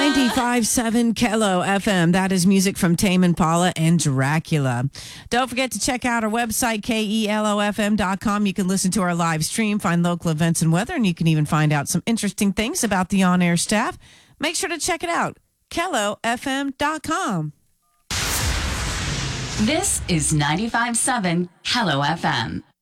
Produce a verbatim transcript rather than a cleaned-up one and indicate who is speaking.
Speaker 1: ninety-five point seven Kello F M. That is music from Tame Impala and Dracula. Don't forget to check out our website, K E L O F M dot com. You can listen to our live stream, find local events and weather, and you can even find out some interesting things about the on-air staff. Make sure to check it out, Kello F M dot com.
Speaker 2: This is ninety-five point seven Kello F M.